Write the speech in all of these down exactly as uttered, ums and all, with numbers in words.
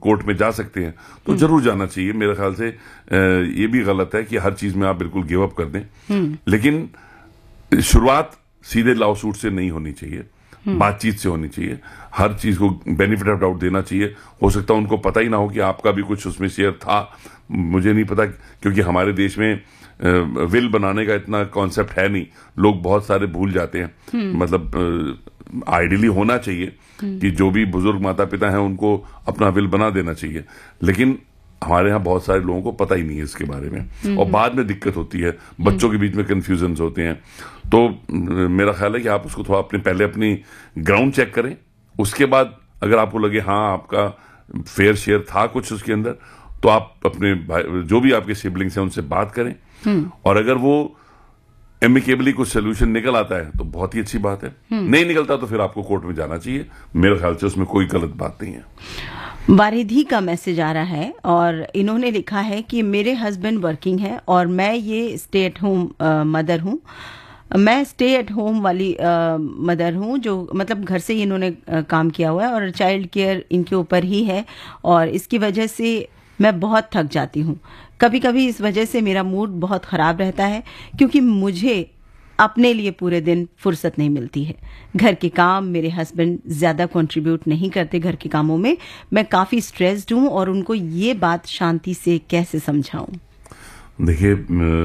Court में जा सकते हैं तो जरूर जाना चाहिए। मेरे ख्याल से ये भी गलत है कि हर चीज में आप बिल्कुल गिव अप कर दें, लेकिन शुरुआत सीधे लॉ सूट से नहीं होनी चाहिए, बातचीत से होनी चाहिए। हर चीज को बेनिफिट ऑफ डाउट देना चाहिए। हो सकता है उनको पता ही ना हो कि आपका भी कुछ उसमें शेयर था, मुझे नहीं पता, क्योंकि हमारे देश में विल बनाने का इतना कॉन्सेप्ट है नहीं, लोग बहुत सारे भूल जाते हैं। मतलब आइडियली होना चाहिए कि जो भी बुजुर्ग माता पिता हैं उनको अपना विल बना देना चाहिए, लेकिन हमारे यहाँ बहुत सारे लोगों को पता ही नहीं है इसके बारे में, और बाद में दिक्कत होती है, बच्चों के बीच में कंफ्यूजन होते हैं। तो मेरा ख्याल है कि आप उसको थोड़ा अपने पहले अपनी ग्राउंड चेक करें, उसके बाद अगर आपको लगे हाँ आपका फेयर शेयर था कुछ उसके अंदर, तो आप अपने जो भी आपके सिबलिंग्स हैं उनसे बात करें, और अगर वो एमिकेबली कुछ सोल्यूशन निकल आता है तो बहुत ही अच्छी बात है, नहीं निकलता तो फिर आपको कोर्ट में जाना चाहिए। मेरे ख्याल से उसमें कोई गलत बात नहीं है। वारिधी का मैसेज आ रहा है और इन्होंने लिखा है कि मेरे हस्बैंड वर्किंग है और मैं ये स्टे एट होम मदर हूँ। मैं स्टे एट होम वाली मदर हूँ, जो मतलब घर से ही इन्होंने आ, काम किया हुआ है और चाइल्ड केयर इनके ऊपर ही है, और इसकी वजह से मैं बहुत थक जाती हूँ। कभी कभी इस वजह से मेरा मूड बहुत ख़राब रहता है क्योंकि मुझे अपने लिए पूरे दिन फुर्सत नहीं मिलती है। घर के काम मेरे हस्बैंड ज़्यादा कंट्रीब्यूट नहीं करते घर के कामों में। मैं काफ़ी स्ट्रेस्ड हूँ और उनको ये बात शांति से कैसे समझाऊं? देखिए,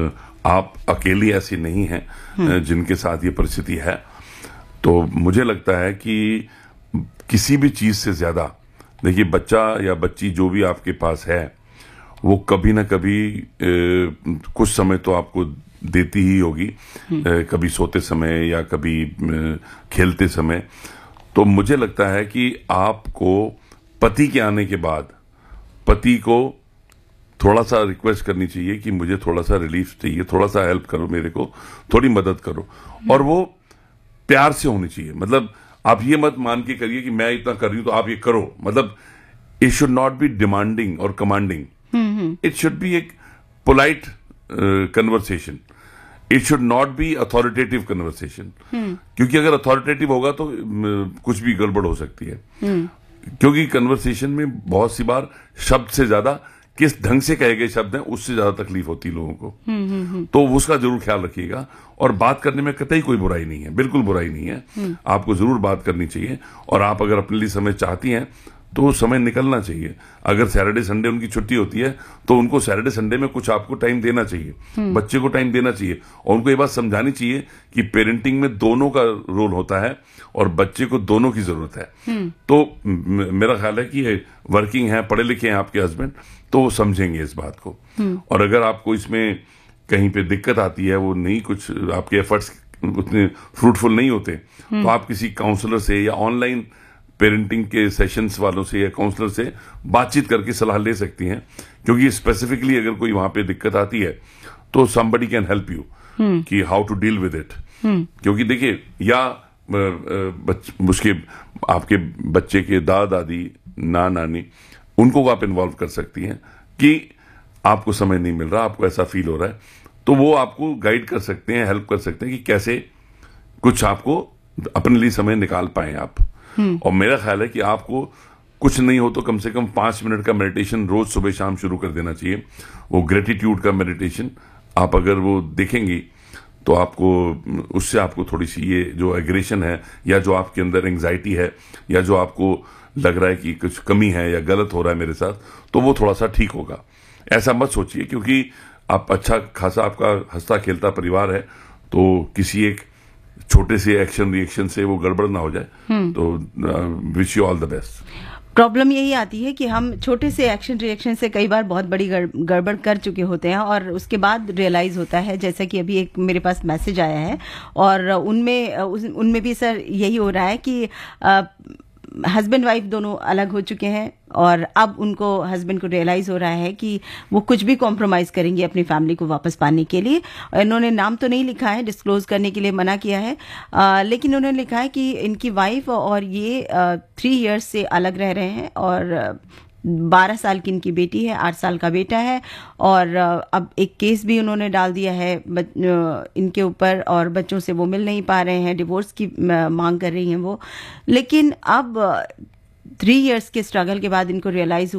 आप अकेली ऐसी नहीं हैं जिनके साथ ये परिस्थिति है। तो मुझे लगता है कि किसी भी चीज़ से ज़्यादा, देखिए बच्चा या बच्ची जो भी आपके पास है वो कभी ना कभी ए, कुछ समय तो आपको देती ही होगी, ए, कभी सोते समय या कभी ए, खेलते समय। तो मुझे लगता है कि आपको पति के आने के बाद पति को थोड़ा सा रिक्वेस्ट करनी चाहिए कि मुझे थोड़ा सा रिलीफ चाहिए, थोड़ा सा हेल्प करो, मेरे को थोड़ी मदद करो, और वो प्यार से होनी चाहिए। मतलब आप ये मत मान के करिए कि मैं इतना कर रही हूं तो आप ये करो। मतलब it should not be demanding और कमांडिंग, इट शुड बी एक polite conversation, it should not be authoritative conversation. क्योंकि अगर अथॉरिटेटिव होगा तो uh, कुछ भी गड़बड़ हो सकती है। hmm. क्योंकि कन्वर्सेशन में बहुत सी बार शब्द से ज्यादा किस ढंग से कहे गए शब्द हैं उससे ज्यादा तकलीफ होती है लोगों को। hmm. तो उसका जरूर ख्याल रखिएगा। और बात करने में कतई कोई बुराई नहीं है, बिल्कुल बुराई नहीं है। hmm. आपको जरूर बात करनी चाहिए, और आप अगर अपने लिए समय चाहती हैं तो समय निकलना चाहिए। अगर सैटरडे संडे उनकी छुट्टी होती है तो उनको सैटरडे संडे में कुछ आपको टाइम देना चाहिए, बच्चे को टाइम देना चाहिए, और उनको ये बात समझानी चाहिए कि पेरेंटिंग में दोनों का रोल होता है और बच्चे को दोनों की जरूरत है। तो मेरा ख्याल है कि वर्किंग है, पढ़े लिखे हैं आपके हस्बैंड, तो वो समझेंगे इस बात को। और अगर आपको इसमें कहीं पे दिक्कत आती है, वो नहीं कुछ आपके एफर्ट्स उतने फ्रूटफुल नहीं होते, तो आप किसी काउंसलर से या ऑनलाइन पेरेंटिंग के सेशंस वालों से या काउंसलर से बातचीत करके सलाह ले सकती हैं। क्योंकि स्पेसिफिकली अगर कोई वहां पे दिक्कत आती है तो somebody कैन हेल्प यू कि how to deal with it. क्योंकि देखिए, या उसके आपके बच्चे के दादा दादी, ना नानी, उनको आप इन्वॉल्व कर सकती हैं कि आपको समय नहीं मिल रहा, आपको ऐसा फील हो रहा है, तो वो आपको गाइड कर सकते हैं, हेल्प कर सकते हैं कि कैसे कुछ आपको अपने लिए समय निकाल पाए आप। और मेरा ख्याल है कि आपको कुछ नहीं हो तो कम से कम पांच मिनट का मेडिटेशन रोज सुबह शाम शुरू कर देना चाहिए। वो ग्रेटिट्यूड का मेडिटेशन आप अगर वो देखेंगी तो आपको उससे आपको थोड़ी सी ये जो एग्रेशन है, या जो आपके अंदर एंग्जाइटी है, या जो आपको लग रहा है कि कुछ कमी है या गलत हो रहा है मेरे साथ, तो वो थोड़ा सा ठीक होगा। ऐसा मत सोचिए, क्योंकि आप अच्छा खासा आपका हंसता खेलता परिवार है, तो किसी एक छोटे से एक्शन रिएक्शन से वो गड़बड़ ना हो जाए। तो wish you all the best. Problem यही आती है कि हम छोटे से एक्शन रिएक्शन से कई बार बहुत बड़ी गड़बड़ कर चुके होते हैं, और उसके बाद रियलाइज होता है, जैसा कि अभी एक मेरे पास मैसेज आया है और उनमें उनमें भी सर यही हो रहा है कि हस्बैंड वाइफ दोनों अलग हो चुके हैं, और अब उनको हस्बैंड को रियलाइज हो रहा है कि वो कुछ भी कॉम्प्रोमाइज करेंगे अपनी फैमिली को वापस पाने के लिए। इन्होंने नाम तो नहीं लिखा है, डिस्क्लोज करने के लिए मना किया है, आ, लेकिन उन्होंने लिखा है कि इनकी वाइफ और ये थ्री इयर्स से अलग रह रहे हैं, और बारह साल की इनकी बेटी है, आठ साल का बेटा है, और अब एक केस भी उन्होंने डाल दिया है इनके ऊपर, और बच्चों से वो मिल नहीं पा रहे हैं, डिवोर्स की मांग कर रही हैं वो। लेकिन अब थ्री इयर्स के स्ट्रगल के बाद इनको रियलाइज